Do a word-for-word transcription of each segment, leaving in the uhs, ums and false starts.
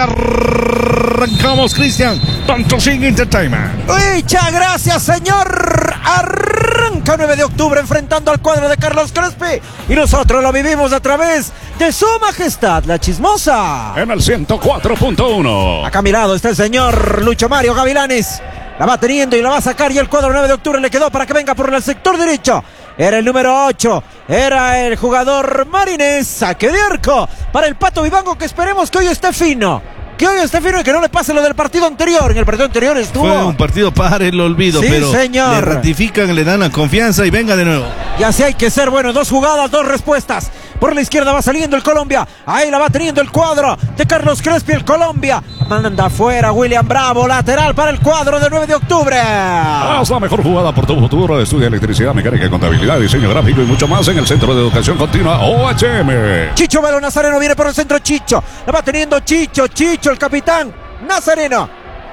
Arrancamos, Cristian. Tontosín Entertainment. Muchas gracias, señor. Arranca nueve de octubre enfrentando al cuadro de Carlos Crespi. Y nosotros lo vivimos a través de Su Majestad, la Chismosa. En el ciento cuatro punto uno. Acá a mi lado está el señor Lucho Mario Gavilanes. La va teniendo y la va a sacar. Y el cuadro nueve de octubre le quedó para que venga por el sector derecho. Era el número ocho. Era el jugador Marines. Saque de arco para el Pato Vivanco, que esperemos que hoy esté fino. Que hoy esté fino y que no le pase lo del partido anterior. En el partido anterior estuvo... Fue un partido para el olvido, sí, pero señor. le ratifican, le dan la confianza y venga de nuevo. Y así hay que ser, bueno, dos jugadas, dos respuestas. Por la izquierda va saliendo el Colombia. Ahí la va teniendo el cuadro de Carlos Crespi, el Colombia. Manda afuera William Bravo, lateral para el cuadro del nueve de octubre. Haz la mejor jugada por tu futuro. Estudia electricidad, mecánica, contabilidad, diseño gráfico y mucho más en el Centro de Educación Continua O H M. Chicho Velo Nazareno viene por el centro. Chicho, la va teniendo Chicho, Chicho, el capitán Nazareno.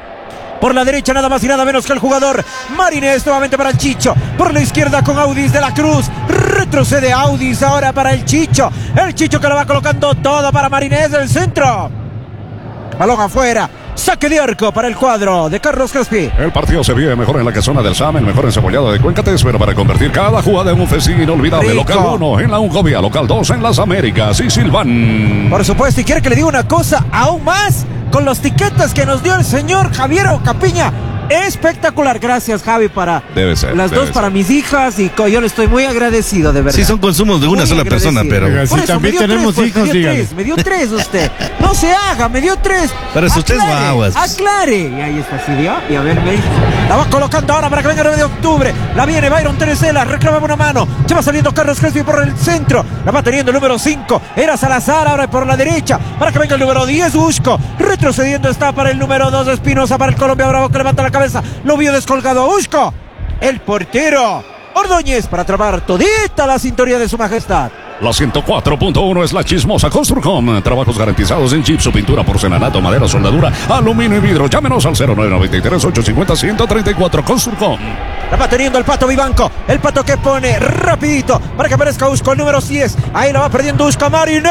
Por la derecha nada más y nada menos que el jugador Marines, nuevamente para el Chicho. Por la izquierda con Audis de la Cruz. Retrocede Audis ahora para el Chicho. El Chicho que lo va colocando todo para Marines del centro. Balón afuera. Saque de arco para el cuadro de Carlos Crespi. El partido se vive mejor en la casona del S A M, el mejor encebollado de Cuenca te espera para convertir cada jugada en un festín inolvidable. Rico. Local uno en la Uncovia, local dos en las Américas y Silván. Por supuesto, y quiere que le diga una cosa aún más, con los tiquetes que nos dio el señor Javier Ocapiña. Espectacular, gracias Javi para debe ser, las debe dos ser. para mis hijas y yo le estoy muy agradecido de verdad. Sí, son consumos de una Muy sola agradecido. persona, pero... Oiga, Por sí, eso, también me dio tenemos tres, pues, hijos, me dio dígale. tres, me dio tres usted. No se haga, me dio tres. Para sus tres Aclare, guaguas. Aclare. Y ahí está, ¿sí vio? Y a ver, me la va colocando ahora para que venga el nueve de octubre. La viene Byron Teresela, reclama una mano. Se va saliendo Carlos Crespi por el centro. La va teniendo el número cinco. Era Salazar ahora por la derecha. Para que venga el número diez, Usco. Retrocediendo está para el número dos, Espinosa, para el Colombia Bravo, que levanta la cabeza. Lo vio descolgado a Usco. El portero Ordóñez para atrapar todita la sintonía de Su Majestad. La ciento cuatro punto uno es la Chismosa Construcom. Trabajos garantizados en gipso, pintura, porcelanato, madera, soldadura, aluminio y vidrio. Llámenos al cero nueve nueve tres, ocho cinco cero, uno tres cuatro. Construcom. La va teniendo el Pato Vivanco. El Pato que pone rapidito para que aparezca Usco, el número diez. Ahí la va perdiendo Usco Marines.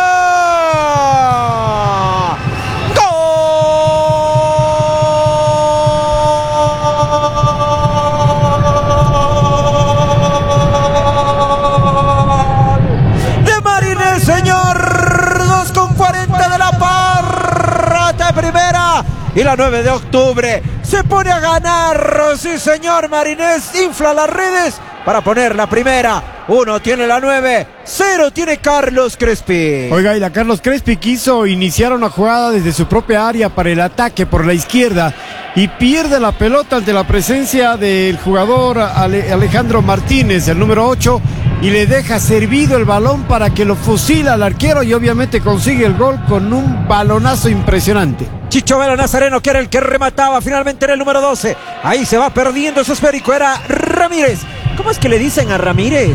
Y la nueve de octubre se pone a ganar. Sí, señor, Marines infla las redes para poner la primera. Uno tiene la nueve, cero tiene Carlos Crespi. Oiga, y la Carlos Crespi quiso iniciar una jugada desde su propia área para el ataque por la izquierda y pierde la pelota ante la presencia del jugador Ale- Alejandro Martínez, el número ocho, y le deja servido el balón para que lo fusila al arquero y obviamente consigue el gol con un balonazo impresionante. Chicho Velo Nazareno, que era el que remataba, finalmente era el número doce. Ahí se va perdiendo su esférico, era Ramírez. ¿Cómo es que le dicen a Ramírez?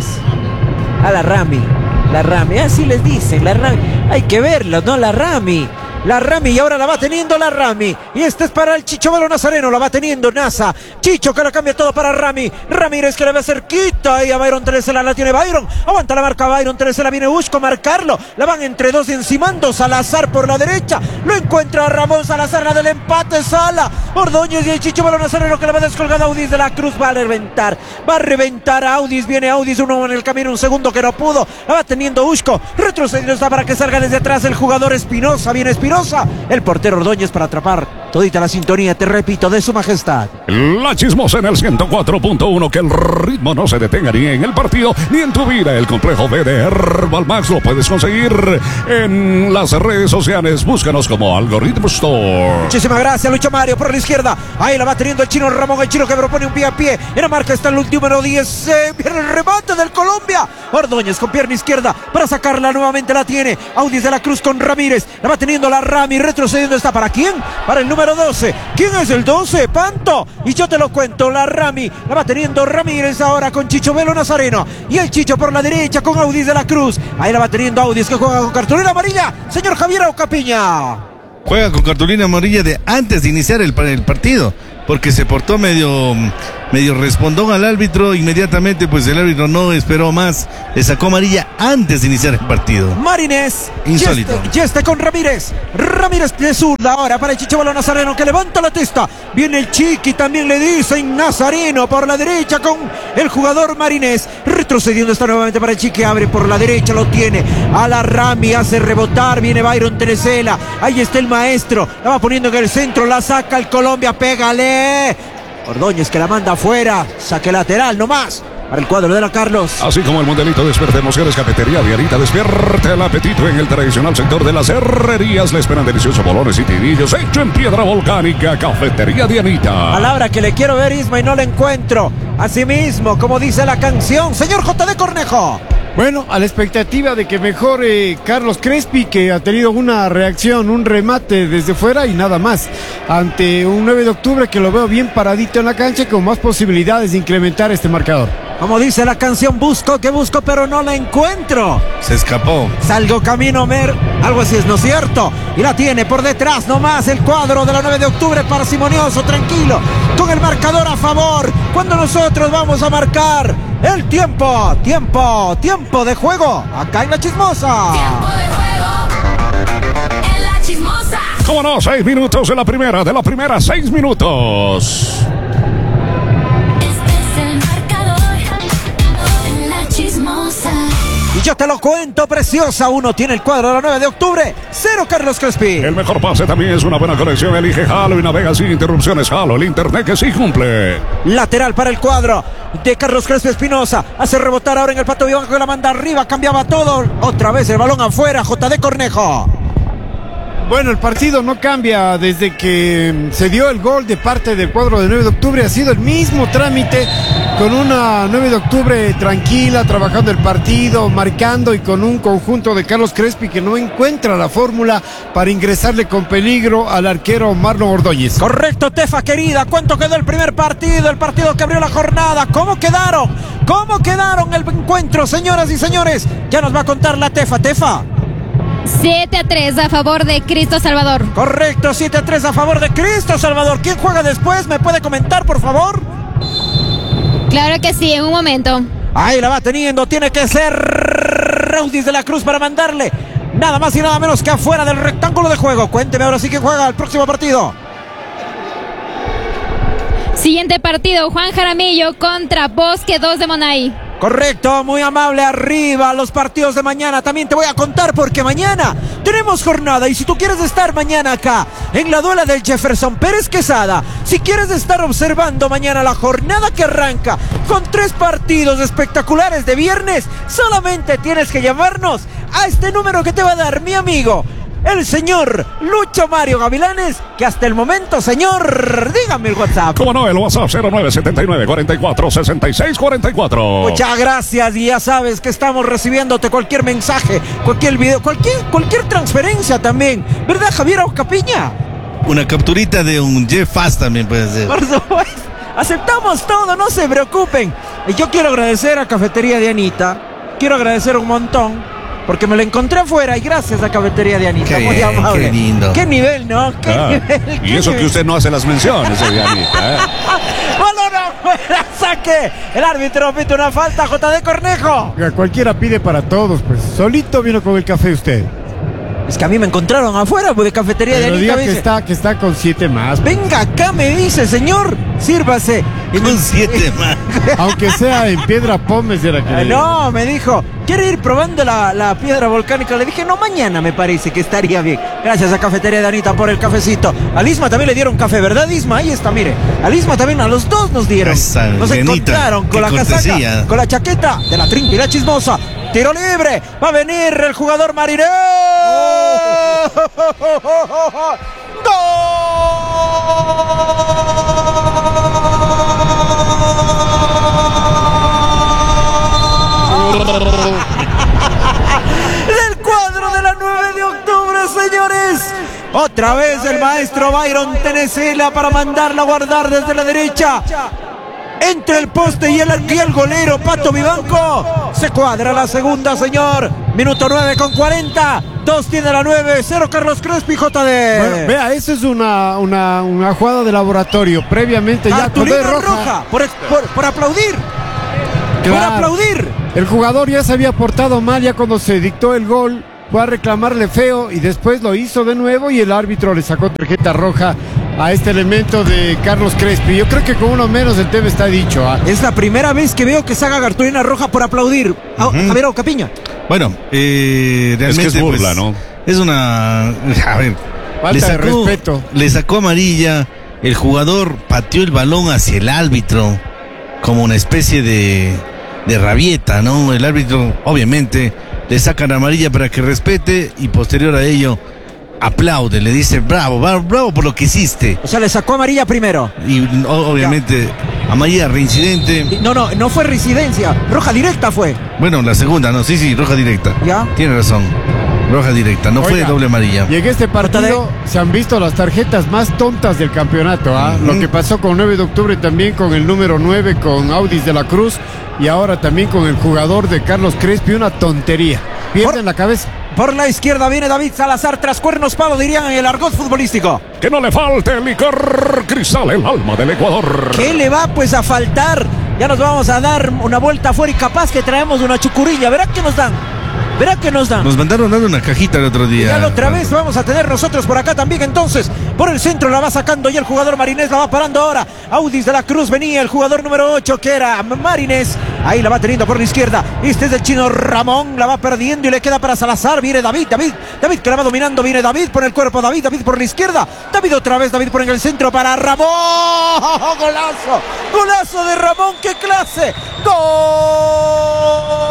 A la Rami, la Rami, así les dicen, la Rami. Hay que verlo, ¿no? La Rami. La Rami, y ahora la va teniendo la Rami. Y este es para el Chicho Velo Nazareno, la va teniendo Nasa. Chicho que lo cambia todo para Rami. Ramírez que le ve cerquita. Y a Byron Teresela la tiene Byron. Aguanta la marca Byron Teresela, viene Busco a marcarlo. La van entre dos encimando. Salazar por la derecha. Lo encuentra Ramón Salazar, la del empate. Sala. Ordóñez y el Chicho Velo Nazareno que le va descolgado a Audis de la Cruz. Va a reventar. Va a reventar a Audis. Viene Audis, uno en el camino, un segundo que no pudo. La va teniendo Busco. Retrocediendo está para que salga desde atrás el jugador Espinosa. Viene Espinosa. El portero Ordóñez para atrapar todita la sintonía, te repito, de Su Majestad. La Chismosa en el ciento cuatro punto uno. Que el ritmo no se detenga ni en el partido ni en tu vida. El complejo B de Herbal Max lo puedes conseguir en las redes sociales. Búscanos como Algoritmo Store. Muchísimas gracias, Lucho Mario, por la izquierda. Ahí la va teniendo el chino Ramón, el chino que propone un pie a pie. En la marca está el último número diez. Eh, viene el remate del Colombia. Ordóñez con pierna izquierda para sacarla nuevamente, la tiene Audis de la Cruz con Ramírez. La va teniendo la Rami, retrocediendo está para quién? Para el número doce. ¿Quién es el doce? Panto. Y yo te lo cuento, la Rami. La va teniendo Ramírez ahora con Chicho Velo Nazareno. Y el Chicho por la derecha con Audis de la Cruz. Ahí la va teniendo Audis que juega con cartulina amarilla. Señor Javier Ocapiña. Juega con cartulina amarilla de antes de iniciar el, el partido, porque se portó medio medio respondón al árbitro. Inmediatamente pues el árbitro no esperó más, le sacó amarilla antes de iniciar el partido. Marínez, insólito. Y este, y este con Ramírez. Ramírez de zurda ahora para el Chichibolo Nazareno que levanta la testa. Viene el Chiqui, también le dicen Nazareno por la derecha con el jugador Marínez. Retrocediendo está nuevamente para el Chiqui, abre por la derecha, lo tiene a la Rami, hace rebotar, viene Byron Teresela. Ahí está el maestro, la va poniendo en el centro, la saca el Colombia, pégale. Ordóñez que la manda afuera, saque lateral nomás para el cuadro de la Carlos. Así como el mundialito despierta emociones, Cafetería Dianita despierta el apetito en el tradicional sector de las herrerías. Le esperan deliciosos bolones y tinillos hecho en piedra volcánica. Cafetería Dianita. Palabra que le quiero ver, Isma, y no la encuentro. Asimismo, como dice la canción, señor J D Cornejo. Bueno, a la expectativa de que mejore Carlos Crespi, que ha tenido una reacción, un remate desde fuera y nada más, ante un nueve de octubre que lo veo bien paradito en la cancha y con más posibilidades de incrementar este marcador. Como dice la canción, busco que busco, pero no la encuentro. Se escapó. Salgo camino, Mer. Algo así es, ¿no es cierto? Y la tiene por detrás nomás el cuadro de la nueve de octubre, parsimonioso, tranquilo, con el marcador a favor. Cuando nosotros vamos a marcar el tiempo, tiempo, tiempo de juego, acá en La Chismosa. Tiempo de juego en La Chismosa. ¿Cómo no? Seis minutos de la primera, de la primera, seis minutos. Y yo te lo cuento, preciosa. Uno tiene el cuadro de la nueve de octubre. Cero, Carlos Crespi. El mejor pase también es una buena conexión. Elige Halo y navega sin interrupciones. Halo, el internet que sí cumple. Lateral para el cuadro de Carlos Crespi Espinosa. Hace rebotar ahora en el Pato Vivanco que la manda arriba. Cambiaba todo. Otra vez el balón afuera. J D Cornejo. Bueno, el partido no cambia desde que se dio el gol de parte del cuadro de nueve de octubre. Ha sido el mismo trámite con una nueve de octubre tranquila, trabajando el partido, marcando y con un conjunto de Carlos Crespi que no encuentra la fórmula para ingresarle con peligro al arquero Marlon Ordóñez. Correcto, Tefa querida. ¿Cuánto quedó el primer partido? El partido que abrió la jornada. ¿Cómo quedaron? ¿Cómo quedaron el encuentro, señoras y señores? Ya nos va a contar la Tefa. Tefa. siete a tres a favor de Cristo Salvador. Correcto, siete a tres a favor de Cristo Salvador. ¿Quién juega después? ¿Me puede comentar, por favor? Claro que sí, en un momento. Ahí la va teniendo. Tiene que ser Raudis de la Cruz para mandarle nada más y nada menos que afuera del rectángulo de juego. Cuénteme ahora sí quién juega el próximo partido. Siguiente partido, Juan Jaramillo contra Bosque dos de Monay. Correcto, muy amable, arriba los partidos de mañana. También te voy a contar porque mañana tenemos jornada y si tú quieres estar mañana acá en la duela del Jefferson Pérez Quesada, si quieres estar observando mañana la jornada que arranca con tres partidos espectaculares de viernes, solamente tienes que llamarnos a este número que te va a dar mi amigo el señor Lucho Mario Gavilanes, que hasta el momento, señor, dígame el WhatsApp. ¿Cómo no? El WhatsApp cero nueve siete nueve, cuatro cuatro, seis seis cuatro cuatro. Muchas gracias y ya sabes que estamos recibiéndote cualquier mensaje, cualquier video, cualquier, cualquier transferencia también. ¿Verdad, Javier Aucapiña? Una capturita de un Jeff Fast también puede ser. Por supuesto. Aceptamos todo, no se preocupen. Y yo quiero agradecer a Cafetería de Anita. Quiero agradecer un montón. Porque me lo encontré afuera y gracias a Cafetería de Anita. Qué Muy bien, amable. qué lindo. Qué nivel, ¿no? Qué Ah, nivel. y qué eso nivel. que usted no hace las menciones, eh, Dianita, ¿eh? ¡Balón afuera! ¡Saque! El árbitro pide una falta, J D Cornejo. Oiga, cualquiera pide para todos, pues solito vino con el café usted. Es que a mí me encontraron afuera pues, de Cafetería de Pero Anita. diga me que dice, está, que está con siete más. venga acá, me dice, señor, sírvase. Y me- Con siete más. Aunque sea en piedra pómez era que Ah, no, me dijo, ¿quiere ir probando la, la piedra volcánica? Le dije, no, mañana me parece que estaría bien. Gracias a Cafetería de Anita por el cafecito. A Lisma también le dieron café, ¿verdad, Isma? Ahí está, mire. A Lisma también, a los dos nos dieron. Esa Nos Dianita, encontraron con qué la cortesía. casaca, con la chaqueta de la Trinca y la Chismosa. Tiro libre, va a venir el jugador Marinés. Del cuadro de la nueve de octubre, señores. Otra vez el maestro Byron Tenesela para mandarla a guardar desde la derecha. entre el poste y el, y el golero Pato Vivanco. Se cuadra la segunda, señor. Minuto nueve con cuarenta. Dos tiene la nueve, cero Carlos Crespi, J D. Bueno, vea, eso es una, una, una jugada de laboratorio. Previamente ya Cartulina roja. roja por, por, por aplaudir. Claro. Por aplaudir. El jugador ya se había portado mal ya cuando se dictó el gol. Fue a reclamarle feo y después lo hizo de nuevo y el árbitro le sacó tarjeta roja a este elemento de Carlos Crespi. Yo creo que con uno menos el tema está dicho. ¿eh? Es la primera vez que veo que saca cartulina roja por aplaudir. Uh-huh. Javier Ocapiña. Bueno, eh, realmente es que es burla, pues, ¿no? Es una... A ver, falta le sacó, de respeto. Le sacó amarilla, el jugador pateó el balón hacia el árbitro como una especie de, de rabieta, ¿no? El árbitro, obviamente, le sacan amarilla para que respete y posterior a ello aplaude, le dice bravo, bravo, bravo por lo que hiciste. O sea, le sacó amarilla primero. Y o, obviamente ya. Amarilla reincidente. No, no, no fue reincidencia, roja directa fue. Bueno, la segunda, no, sí, sí, roja directa. Ya. Tiene razón. Roja directa, no Oiga, fue doble amarilla. Y en este partido se han visto las tarjetas más tontas del campeonato. ¿ah? Uh-huh. Lo que pasó con nueve de octubre también con el número nueve, con Audis de la Cruz. Y ahora también con el jugador de Carlos Crespi, una tontería. Pierden la cabeza. Por la izquierda viene David Salazar, tras cuernos palo, dirían en el argot futbolístico. Que no le falte el licor Cristal, el alma del Ecuador. ¿Qué le va pues a faltar? Ya nos vamos a dar una vuelta afuera y capaz que traemos una chucurilla. ¿Verá qué nos dan? ¿Verá que nos dan? Nos mandaron dando una cajita el otro día. Ya la otra vez vamos a tener nosotros por acá también. Entonces, por el centro la va sacando y el jugador Marinés la va parando ahora. Audis de la Cruz venía el jugador número ocho que era Marinés. Ahí la va teniendo por la izquierda. Este es el chino Ramón. La va perdiendo y le queda para Salazar. Viene David, David, David que la va dominando. Viene David por el cuerpo. David, David por la izquierda. David otra vez. David por en el centro para Ramón. Golazo. Golazo de Ramón. ¡Qué clase! ¡Gol!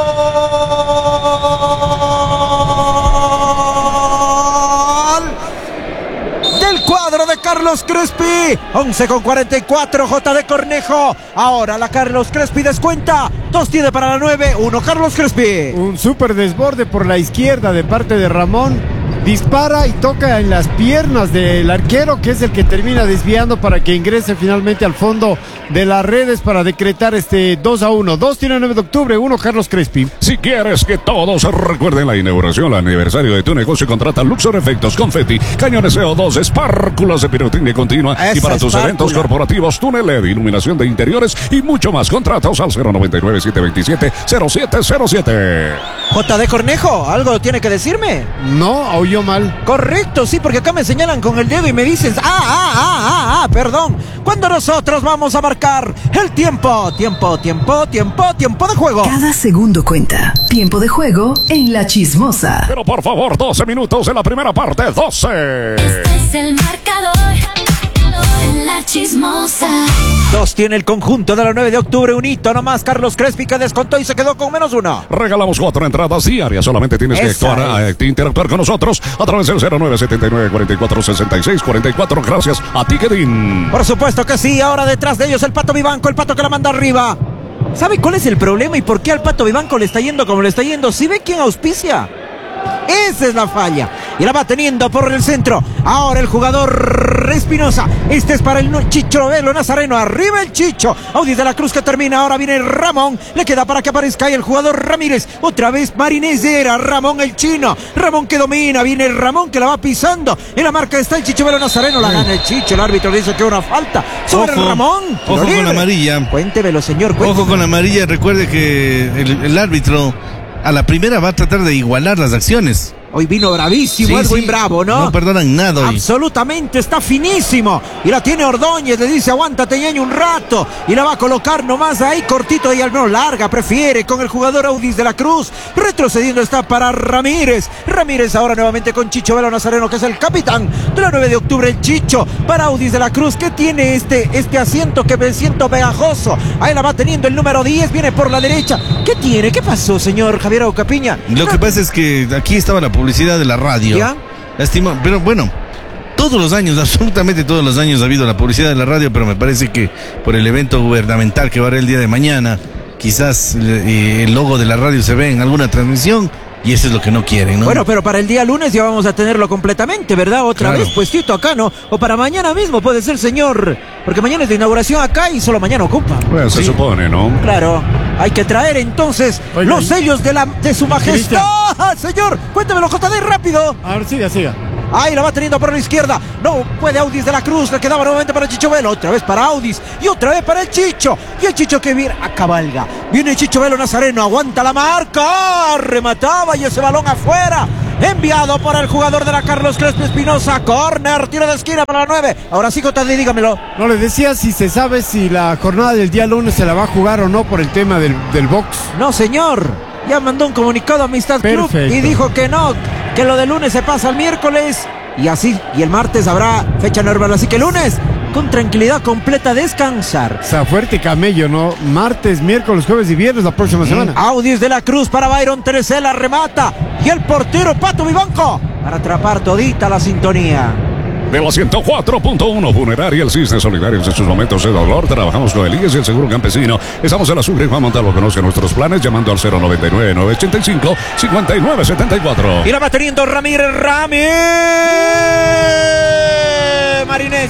Del cuadro de Carlos Crespi. once con cuarenta y cuatro, J D Cornejo. Ahora la Carlos Crespi descuenta. Dos tiene para la nueve, uno Carlos Crespi. Un súper desborde por la izquierda de parte de Ramón. Dispara y toca en las piernas del arquero, que es el que termina desviando para que ingrese finalmente al fondo de las redes para decretar este dos a uno. Dos tiene nueve de octubre, uno Carlos Crespi. Si quieres que todos recuerden la inauguración, el aniversario de tu negocio, contrata Luxor Efectos, confeti, cañones C O dos, espárculas de pirotecnia continua. Esa y para tus espárcula. Eventos corporativos, túnel L E D, iluminación de interiores y mucho más. Contratos al cero noventa y nueve, setecientos veintisiete, cero siete cero siete. J D Cornejo, ¿algo tiene que decirme? No, oyó mal. Correcto, sí, porque acá me señalan con el dedo y me dicen, ah, ah, ah, ah, ah, perdón. Cuando nosotros vamos a marcar el tiempo, tiempo, tiempo, tiempo, tiempo de juego. Cada segundo cuenta. Tiempo de juego en La Chismosa. Pero por favor, doce minutos en la primera parte, doce. Este es el marcador en La Chismosa. Dos tiene el conjunto de la nueve de octubre, un hito nomás. Carlos Crespi que descontó y se quedó con menos uno. Regalamos cuatro entradas diarias. Solamente tienes Esa que actuar, es. a, interactuar con nosotros a través del cero nueve siete nueve, cuarenta y cuatro, sesenta y seis, cuarenta y cuatro. Gracias a Ticketin. Por supuesto que sí. Ahora detrás de ellos el Pato Vivanco, el Pato que la manda arriba. ¿Sabe cuál es el problema y por qué al Pato Vivanco le está yendo como le está yendo? ¿Sí ve quién auspicia? Esa es la falla. Y la va teniendo por el centro. Ahora el jugador Espinosa. Este es para el Chicho Velo Nazareno. Arriba el Chicho. Audis de la Cruz que termina. Ahora viene Ramón. Le queda para que aparezca ahí el jugador Ramírez. Otra vez Marinés era Ramón el chino. Ramón que domina. Viene Ramón que la va pisando. En la marca está el Chicho Velo Nazareno. La gana el Chicho. El árbitro dice que una falta sobre ojo, Ramón. Ojo con la amarilla. Cuéntemelo, señor. Cuéntemelo. Ojo con la amarilla. Recuerde que el, el árbitro a la primera va a tratar de igualar las acciones. Hoy vino bravísimo, sí, Edwin sí. Bravo, ¿no? No perdonan nada hoy. Absolutamente, está finísimo. Y la tiene Ordóñez, le dice aguántate ñaño un rato. Y la va a colocar nomás ahí cortito y al menos larga, prefiere con el jugador Audis de la Cruz. Retrocediendo está para Ramírez. Ramírez ahora nuevamente con Chicho Velo Nazareno, que es el capitán de la nueve de octubre, el Chicho. Para Audis de la Cruz, que tiene este, este asiento que me siento pegajoso. Ahí la va teniendo el número diez, viene por la derecha. ¿Qué tiene? ¿Qué pasó, señor Javier Ocapiña? Lo que pasa es que aquí estaba la publicidad de la radio. ¿Ya? Lástima, pero bueno, todos los años, absolutamente todos los años ha habido la publicidad de la radio, pero me parece que por el evento gubernamental que va a haber el día de mañana, quizás eh, el logo de la radio se ve en alguna transmisión Y eso es lo que no quieren, ¿no? Bueno, pero para el día lunes ya vamos a tenerlo completamente, ¿verdad? Otra Claro. vez puestito acá, ¿no? O para mañana mismo puede ser, señor. Porque mañana es de inauguración acá y solo mañana ocupa. Pues se Sí. supone, ¿no? Claro, hay que traer entonces Oiga, los sellos de, la, de su majestad. Cristian. Señor, cuéntamelo, J D, rápido. A ver, siga, siga. Ahí la va teniendo por la izquierda. No puede Audis de la Cruz. Le quedaba nuevamente para Chicho Velo. Otra vez para Audis. Y otra vez para el Chicho. Y el Chicho que viene a cabalga. Viene Chicho Velo Nazareno. Aguanta la marca. Remataba y ese balón afuera. Enviado por el jugador de la Carlos Crespo Espinosa. Corner. Tiro de esquina para la nueve. Ahora sí, J D, dígamelo. No le decía si se sabe si la jornada del día lunes se la va a jugar o no por el tema del, del box. No, señor. Ya mandó un comunicado a Amistad Club Perfecto. y dijo que no, que lo de lunes se pasa al miércoles y así, y el martes habrá fecha normal, así que lunes, con tranquilidad completa, descansar. O sea, fuerte camello, ¿no? Martes, miércoles, jueves y viernes la próxima semana. Audis de la Cruz para Byron Teresela, remata, y el portero Pato Vivanco para atrapar todita la sintonía. De la ciento cuatro punto uno, Funeraria El Cisne, solidarios en sus momentos de dolor. Trabajamos con el I E S y el Seguro Campesino. Estamos en la Sucre. Juan Montalvo conoce nuestros planes llamando al cero noventa y nueve, nueve ochenta y cinco, cincuenta y nueve setenta y cuatro. Y la va teniendo Ramírez Ramírez Marinés.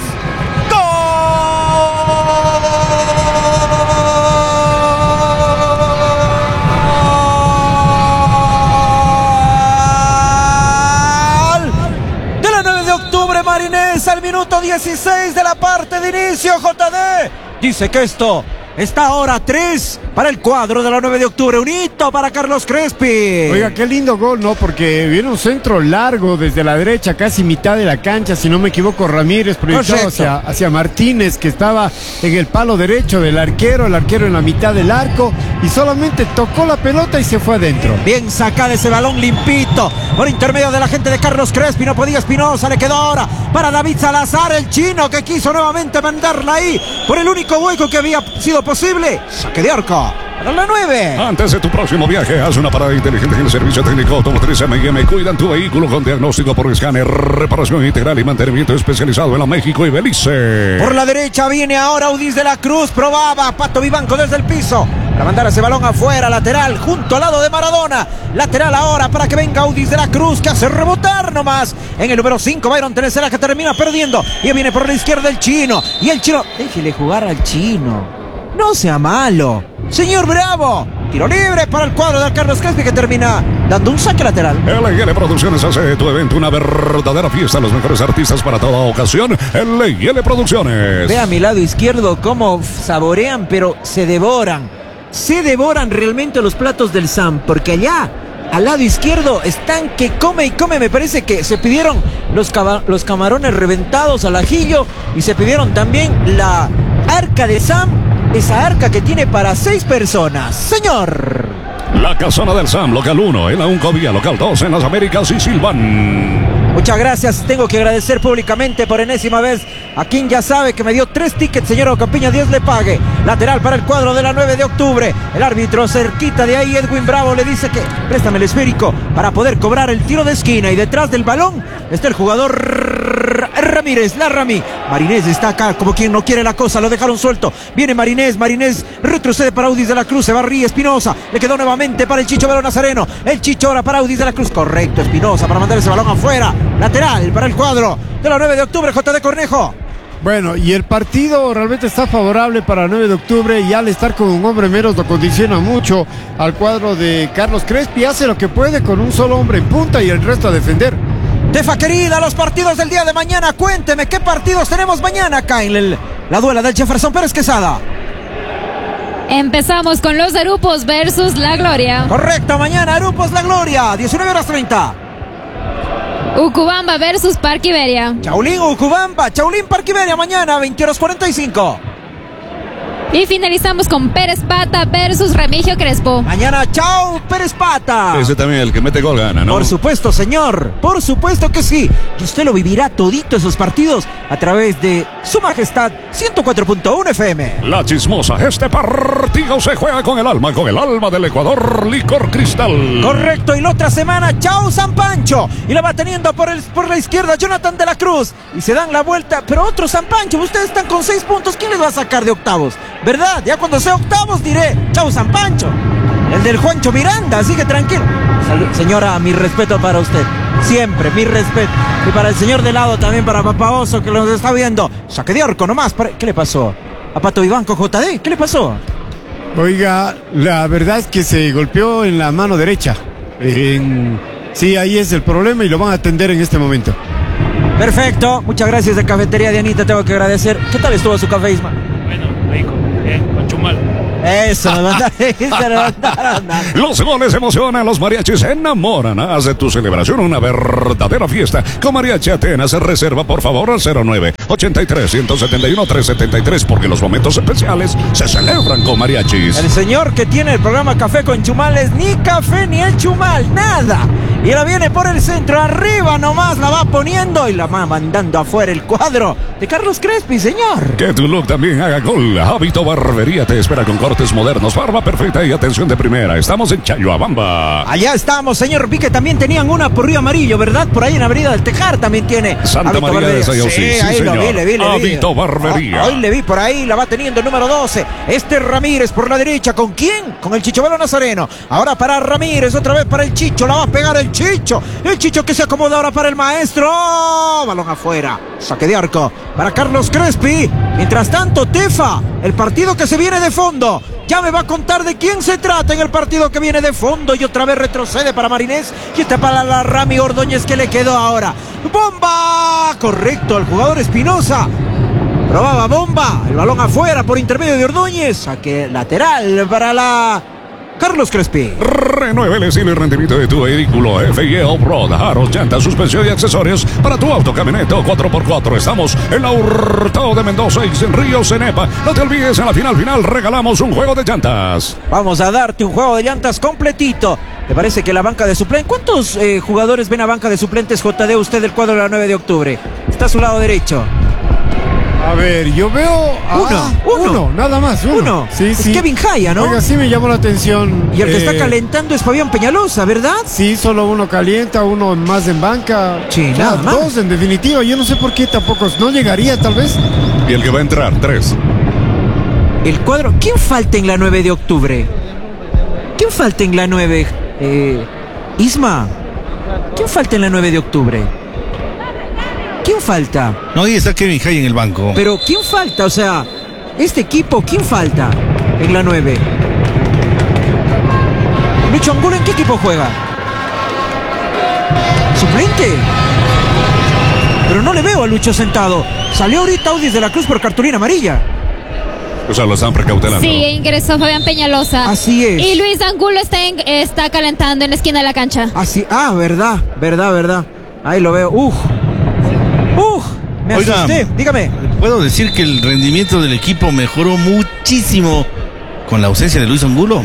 Marinés al minuto dieciséis de la parte de inicio. J D dice que esto está ahora tres para el cuadro de la nueve de octubre. Un hito para Carlos Crespi. Oiga, qué lindo gol, ¿no? Porque viene un centro largo desde la derecha, casi mitad de la cancha, si no me equivoco, Ramírez proyectado hacia, hacia Martínez, que estaba en el palo derecho del arquero, el arquero en la mitad del arco, y solamente tocó la pelota y se fue adentro. Bien sacado ese balón limpito por intermedio de la gente de Carlos Crespi. No podía Espinosa, le quedó ahora para David Salazar, el chino, que quiso nuevamente mandarla ahí por el único hueco que había sido posible. Saque de arco para la nueve. Antes de tu próximo viaje, haz una parada inteligente en el servicio técnico automotriz M y M. Cuidan tu vehículo con diagnóstico por escáner, reparación integral y mantenimiento especializado en la México y Belice. Por la derecha viene ahora Audis de la Cruz. Probaba Pato Vivanco desde el piso para mandar ese balón afuera, lateral, junto al lado de Maradona. Lateral ahora para que venga Audis de la Cruz, que hace rebotar nomás en el número cinco, Byron Teresela, que termina perdiendo. Y viene por la izquierda el chino. Y el chino, déjele jugar al chino. No sea malo. Señor Bravo. Tiro libre para el cuadro de Carlos Crespi, que termina dando un saque lateral. L y L Producciones hace de tu evento una verdadera fiesta. Los mejores artistas para toda ocasión. L y L Producciones. Ve a mi lado izquierdo cómo saborean, pero se devoran. Se devoran realmente los platos del Sam, porque allá, al lado izquierdo, están que come y come. Me parece que se pidieron los, los camarones reventados al ajillo y se pidieron también la arca de Sam, esa arca que tiene para seis personas. Señor. La Casona del Sam, local uno, en la Uncovía, local dos, en las Américas y Silván. Muchas gracias, tengo que agradecer públicamente por enésima vez a quien ya sabe que me dio tres tickets, señor Ocampiña, Dios le pague. Lateral para el cuadro de la nueve de octubre. El árbitro cerquita de ahí, Edwin Bravo, le dice que préstame el esférico para poder cobrar el tiro de esquina. Y detrás del balón está el jugador Ramírez, la Rami. Marinés está acá como quien no quiere la cosa, lo dejaron suelto. Viene Marinés, Marinés retrocede para Audis de la Cruz, se va Ríe Espinosa. Le quedó nuevamente para el Chicho Velo Nazareno. El Chicho ahora para Audis de la Cruz. Correcto, Espinosa para mandar ese balón afuera. Lateral para el cuadro de la nueve de octubre, J D Cornejo. Bueno, y el partido realmente está favorable para el nueve de octubre y al estar con un hombre menos lo condiciona mucho al cuadro de Carlos Crespi. Hace lo que puede con un solo hombre en punta y el resto a defender. Tefa querida, los partidos del día de mañana. Cuénteme, ¿qué partidos tenemos mañana acá en el, la duela del Jefferson Pérez Quesada? Empezamos con los Arupos versus La Gloria. Correcto, mañana Arupos La Gloria, diecinueve horas treinta. Ucubamba versus Parque Iberia. Chaulín, Ucubamba, Chaulín, Parque Iberia, mañana, veinte horas cuarenta y cinco. Y finalizamos con Pérez Pata versus Remigio Crespo. Mañana, chao, Pérez Pata. Ese también, el que mete gol gana, ¿no? Por supuesto, señor. Por supuesto que sí. Y usted lo vivirá todito esos partidos a través de Su Majestad ciento cuatro punto uno F M. La Chismosa, este partido se juega con el alma, con el alma del Ecuador, Licor Cristal. Correcto, y la otra semana, chao San Pancho. Y la va teniendo por, el, por la izquierda Jonathan de la Cruz. Y se dan la vuelta, pero otro San Pancho. Ustedes están con seis puntos. ¿Quién les va a sacar de octavos? ¿Verdad? Ya cuando sea octavos diré, chao San Pancho. El del Juancho Miranda, así que tranquilo. Salud. Señora, mi respeto para usted. Siempre, mi respeto. Y para el señor de lado también, para Papá Oso, que nos está viendo. Saque de orco nomás. ¿Qué le pasó? ¿A Pato Vivanco J D? ¿Qué le pasó? Oiga, la verdad es que se golpeó en la mano derecha. En... Sí, ahí es el problema y lo van a atender en este momento. Perfecto. Muchas gracias de Cafetería Dianita. Tengo que agradecer. ¿Qué tal estuvo su café, Isma? Bueno, ahí con, eh, con Chumal. Eso, no, no, no, no, no. Los goles emocionan, los mariachis se enamoran. Haz de tu celebración una verdadera fiesta. Con Mariachi Atenas, reserva por favor al cero nueve ochenta y tres, ciento setenta y uno, trescientos setenta y tres, porque los momentos especiales se celebran con mariachis. El señor que tiene el programa Café con Chumal es ni café ni el chumal, nada. Y la viene por el centro, arriba nomás la va poniendo y la va mandando afuera el cuadro de Carlos Crespi, señor. Que tu look también haga gol. Hábito Barbería te espera con cortes modernos, barba perfecta y atención de primera. Estamos en Chayoabamba. Allá estamos, señor. Vi que también tenían una por Río Amarillo, ¿verdad? Por ahí en Avenida del Tejar también tiene. Santa Hábito María Barbería. de Sayosí, Sí, sí, ahí señor. lo vi, le vi, le vi. Hábito Barbería. Hoy le vi por ahí, la va teniendo el número doce. Este Ramírez por la derecha. ¿Con quién? Con el Chichovelo Nazareno. Ahora para Ramírez, otra vez para el Chicho. La va a pegar el Chicho. El Chicho que se acomoda ahora para el maestro. Balón afuera. Saque de arco para Carlos Crespi. Mientras tanto, Tefa, el partido que se viene de fondo. Ya me va a contar de quién se trata en el partido que viene de fondo. Y otra vez retrocede para Marinés. Y está para la Rami Ordóñez que le quedó ahora. ¡Bomba! Correcto, el jugador Espinosa. Probaba bomba. El balón afuera por intermedio de Ordóñez. Saque lateral para la Carlos Crespi. Renueve el estilo y rendimiento de tu vehículo. F I E Off-Road, aros, llantas, suspensión y accesorios para tu auto, camioneta cuatro por cuatro. Estamos en la Hurtado de Mendoza y en Río Cenepa. No te olvides, en la final final regalamos un juego de llantas. Vamos a darte un juego de llantas completito. ¿Te parece que la banca de suplentes? ¿Cuántos eh, jugadores ven a banca de suplentes J D usted del cuadro de la nueve de octubre? Está a su lado derecho. A ver, yo veo a Uno, uno. uno, nada más, uno. Uno. Sí, Es sí. Kevin Jaya, ¿no? Oiga, sí me llamó la atención. Y el que eh, está calentando es Fabián Peñalosa, ¿verdad? Sí, solo uno calienta, uno más en banca. Sí, Ya, nada más. dos en definitiva. Yo no sé por qué tampoco. No llegaría, tal vez. Y el que va a entrar, tres. El cuadro. ¿Quién falta en la nueve de octubre? ¿Quién falta en la nueve? Eh, Isma. ¿Quién falta en la nueve de octubre? ¿Quién falta? No, ahí está Kevin Jay en el banco. Pero ¿quién falta? O sea, este equipo, ¿quién falta en la nueve? Lucho Angulo, ¿en qué equipo juega? ¿Suplente? Pero no le veo a Lucho sentado. Salió ahorita Audis de la Cruz por cartulina amarilla. O sea, lo están precautelando. Sí, ingresó Fabián Peñalosa. Así es. Y Luis Angulo está, en- está calentando en la esquina de la cancha. Así, ah, verdad, verdad, verdad. Ahí lo veo. Uf. Uf. Me Oiga, asusté. Dígame. ¿Puedo decir que el rendimiento del equipo mejoró muchísimo con la ausencia de Luis Angulo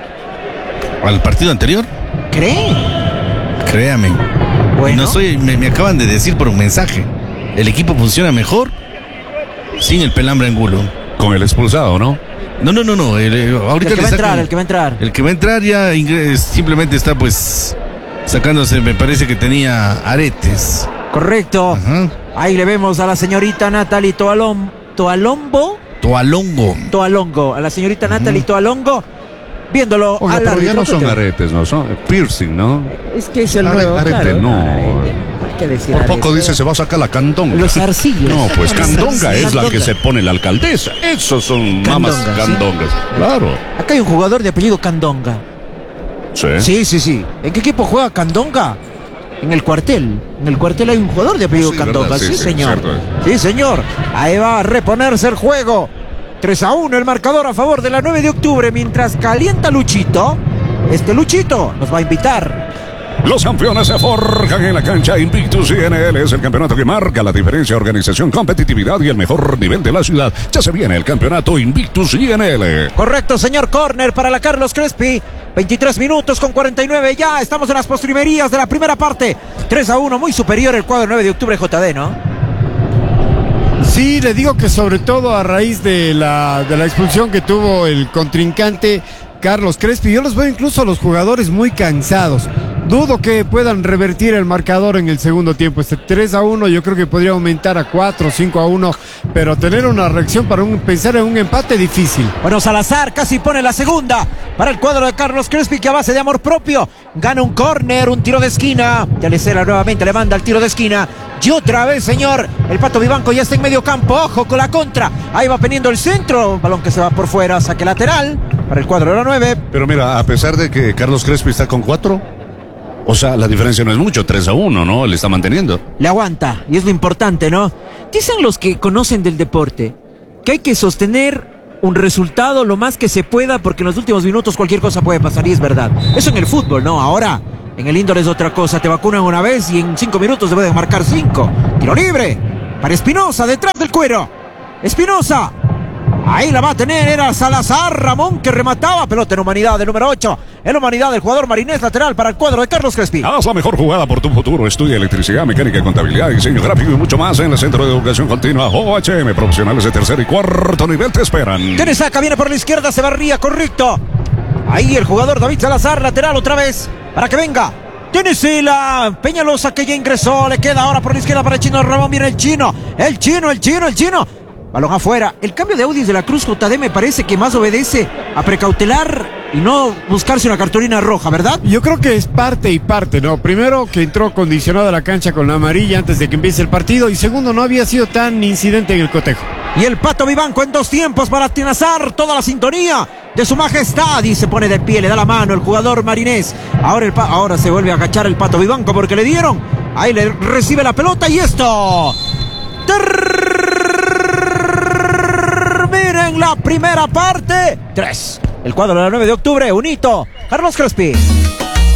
al partido anterior? ¿Cree? Créame. Bueno. No soy, me, me acaban de decir por un mensaje. El equipo funciona mejor sin el Pelambre Angulo. Con el expulsado, ¿no? No, no, no, no. El, eh, ahorita El que le va a sacan- entrar, el que va a entrar. El que va a entrar ya ingre- simplemente está pues sacándose, me parece que tenía aretes. Correcto. Ajá. Ahí le vemos a la señorita Natalie Toalom, Toalombo. Toalongo. Toalongo. A la señorita Natalie Toalongo. Viéndolo Oiga, al pero ya árbitro. no son ¿Qué te- aretes, no son piercing, ¿no? Es que es el Are- nuevo. arete, claro. no. Ay, hay que decir Por poco arete. dice se va a sacar la candonga. Los arcillos. No, pues Los candonga arcillos. es la que Candonga. se pone la alcaldesa. Esos son mamas Candonga, ¿sí? candongas. Claro. Acá hay un jugador de apellido Candonga. Sí. Sí, sí, sí. ¿En qué equipo juega Candonga? En el cuartel. En el cuartel hay un jugador de apellido Sí, Candonga. verdad, sí, Sí, sí, señor. cierto. Sí, señor. Ahí va a reponerse el juego. tres a uno el marcador a favor de la nueve de octubre. Mientras calienta Luchito. Este Luchito nos va a invitar. Los campeones se forjan en la cancha. Invictus I N L es el campeonato que marca la diferencia, organización, competitividad y el mejor nivel de la ciudad. Ya se viene el campeonato Invictus I N L. Correcto, señor. Corner para la Carlos Crespi. veintitrés minutos con cuarenta y nueve. Ya estamos en las postrimerías de la primera parte. tres a uno, muy superior el cuadro nueve de octubre J D, ¿no? Sí, le digo que sobre todo a raíz de la, de la expulsión que tuvo el contrincante Carlos Crespi, yo los veo incluso a los jugadores muy cansados. dudo que puedan revertir el marcador en el segundo tiempo. Este tres a uno yo creo que podría aumentar a cuatro, cinco a uno, pero tener una reacción para un, pensar en un empate difícil. Bueno, Salazar casi pone la segunda para el cuadro de Carlos Crespi, que a base de amor propio gana un córner, un tiro de esquina. Yalecera nuevamente le manda el tiro de esquina. Y otra vez, señor, el Pato Vivanco ya está en medio campo. Ojo con la contra. Ahí va poniendo el centro. Balón que se va por fuera. Saque lateral para el cuadro de la nueve. Pero mira, a pesar de que Carlos Crespi está con cuatro, o sea, la diferencia no es mucho, tres a uno, ¿no? Le está manteniendo. Le aguanta, y es lo importante, ¿no? Dicen los que conocen del deporte que hay que sostener un resultado lo más que se pueda, porque en los últimos minutos cualquier cosa puede pasar, y es verdad. Eso en el fútbol, ¿no? Ahora, en el indoor es otra cosa. Te vacunan una vez y en cinco minutos te pueden marcar cinco. Tiro libre para Espinosa, detrás del cuero. Espinosa. Ahí la va a tener, era Salazar Ramón que remataba. Pelota en humanidad del número ocho. En humanidad del jugador marinés, lateral para el cuadro de Carlos Crespi. Haz la mejor jugada por tu futuro. Estudia electricidad, mecánica, contabilidad, diseño gráfico y mucho más en el Centro de Educación Continua O H M. Profesionales de tercer y cuarto nivel te esperan. Tiene saca, viene por la izquierda, se barría, correcto. Ahí el jugador David Salazar, lateral otra vez, para que venga. Tiene Sila, Peñalosa que ya ingresó, le queda ahora por la izquierda para el Chino Ramón, viene el Chino, el Chino, el Chino, el Chino. Balón afuera. El cambio de Audis de la Cruz J D me parece que más obedece a precautelar y no buscarse una cartulina roja, ¿verdad? Yo creo que es parte y parte, ¿no? Primero, que entró condicionado a la cancha con la amarilla antes de que empiece el partido, y segundo, no había sido tan incidente en el cotejo. Y el Pato Vivanco en dos tiempos para atinazar toda la sintonía de su majestad, y se pone de pie, le da la mano el jugador marinés. Ahora, el pa ahora se vuelve a agachar el Pato Vivanco porque le dieron. Ahí le recibe la pelota y esto termina en la primera parte. Tres. El cuadro de la nueve de octubre, un hito. Carlos Crespi.